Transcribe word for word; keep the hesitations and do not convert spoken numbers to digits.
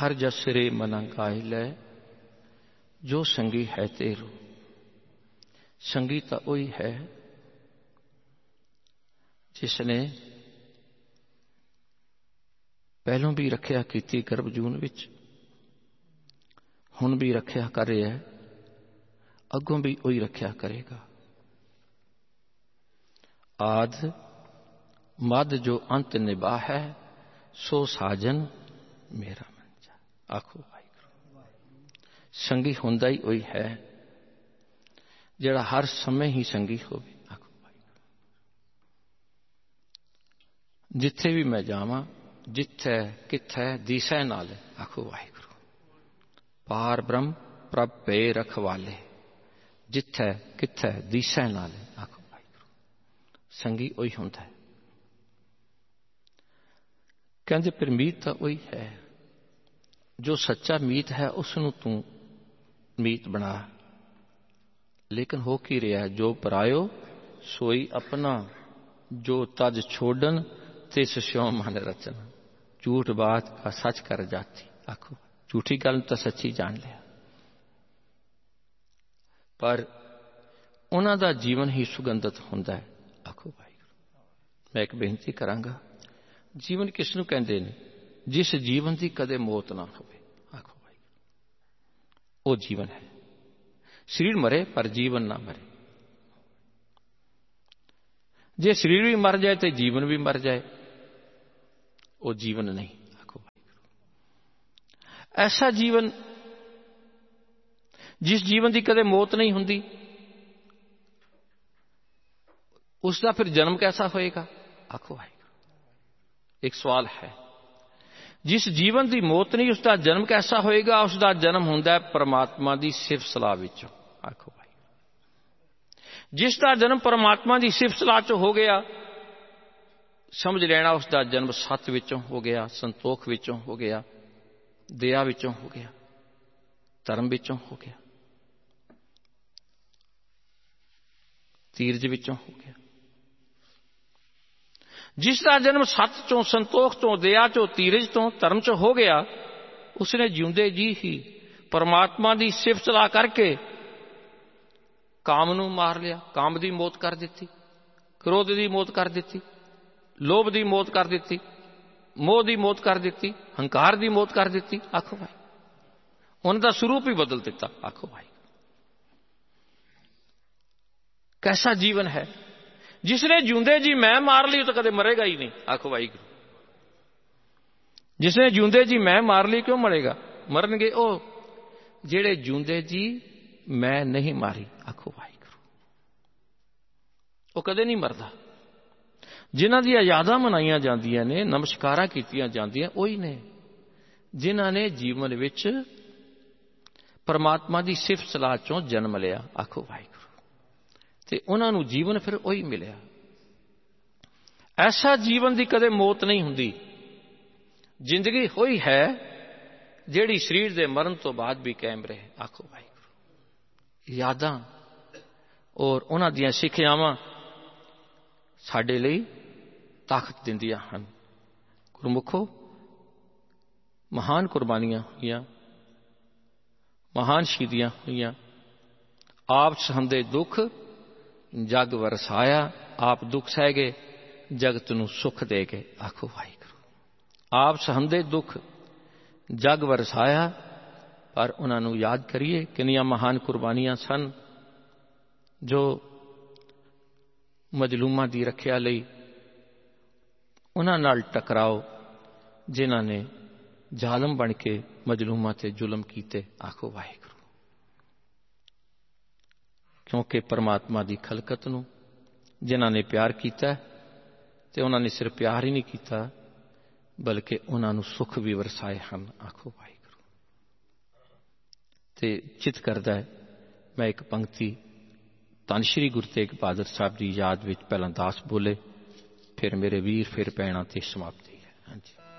हर जस रे मना गाय लै, जो संगी है तेरो। संगी तो वही है जिसने पहलों भी रखिया की गर्भ जून विच, हुण भी रखिया कर रहा है, अगों भी वही रखिया करेगा। आद मद जो अंत निभा है, सो साजन मेरा मंजा। आखो वाहिगुरू। संगी हुंदा ही वही है जिहड़ा हर समय ही संगी होवे। आखो वाहिगुरू। जिथे भी मैं जावां, जिथे किथे दिसै नाल। आखो वाहिगुरू। पार ब्रह्म प्रभ पे रखवाले, जिथे किथे दिसै नाल। आखो वाहिगुरू। संगी वही हुंदा है। कहते फिर मीत तो वही है, जो सच्चा मीत है उसनू तू मीत बना। लेकिन हो की रहा, जो परायो सोई अपना, जो तज छोड़न तिस स्यों मन रचना। झूठ बात का सच कर जाती। आखो झूठी गल तो सच्ची जान लिया, पर उन्हां दा जीवन ही सुगंधित हुंदा है। आखो वाहिगुरू। मैं एक बेनती करांगा, जीवन किसनू कहंदे ने? जिस जीवन की कदे मौत ना होवे। आखो वाहिगुरू। वो जीवन है। शरीर मरे पर जीवन ना मरे। जे शरीर भी मर जाए तो जीवन भी मर जाए, वो जीवन नहीं। आखो वाहिगुरू। ऐसा जीवन जिस जीवन की कदे मौत नहीं हुंदी, उसका फिर जन्म कैसा होएगा? आखो भाई, एक सवाल है। जिस जीवन की मौत नहीं, उसका जन्म कैसा होएगा? उसका जन्म हुंदा है परमात्मा की सिफत सलाह विचों। आखो भाई, जिसका जन्म परमात्मा की सिफत सलाह चो हो गया, समझ लेना उसका जन्म सत विचों हो गया, संतोख विचों हो गया, दया विचों हो गया, धर्म विचों हो गया, धीरज विचों हो गया। जिसका जन्म सत चों, संतोख चों, दया चों, धीरज चों, धर्म चों हो गया, उसने जिउंदे जी ही परमात्मा की सिफत सलाह करके काम नूं मार लिया। काम की मौत कर दी, क्रोध की मौत कर दी, लोभ की मौत कर दी, मोह की मौत कर दी, हंकार की मौत कर दी। आखो भाई, उनका स्वरूप ही बदल दिता। आखो भाई, कैसा जीवन है? जिसने जिउंदे जी मैं मार ली तो कदे मरेगा ही नहीं। आखो भाई, जिसने जिउंदे जी मैं मार ली क्यों मरेगा? मरनगे ओ जेड़े जिउंदे जी मैं नहीं मारी। आखो भाई, वो कदे नहीं मरदा। जिन्हां दी यादां मनाईयां जांदियां ने, नमस्कारां कीतियां जांदियां, ओही ने जिन्हां ने जीवन विच परमात्मा की सिफत सलाह चों जन्म लिया। आखो भाई, ते उन्हां नूं जीवन फिर वही मिलिया। ऐसा जीवन की कदे मौत नहीं हुंदी। जिंदगी होई है जिहड़ी शरीर के मरण तो बाद भी कायम रहे। आखो भाई, यादां और उन्हां दीयां सिक्ख्यावां साडे लई ताकत दिंदियां हन। गुरमुखो, महान कुर्बानियां हुईयां, महान शहीदियां हुईयां। आप सहंदे दुख जग वरसाया, आप दुख सह गए, जगत नूं सुख दे गए। आखो भाई, आप सहंदे दुख जग वरसाया, पर उन्हां नूं याद करिए किन्नियां महान कुर्बानियां सन जो मजलूमां दी रखिया लई, उन्हां नाल टकराओ जिन्हां ने जालम बन के मजलूमां ते जुल्म कीते। आखो वाहिगुरू, क्योंकि परमात्मा की खलकत नूं जिन्हां ने प्यार किया, ते उन्हां ने सिर्फ प्यार ही नहीं किया बल्कि उन्हां नूं सुख भी वरसाए हैं। आखो वाहिगुरू। ते चित करदा है मैं एक पंक्ति धन श्री गुरु तेग बहादुर साहब की याद विच पहला दास बोले, फिर मेरे वीर, फिर भैणां ते समाप्ति है। हाँ जी।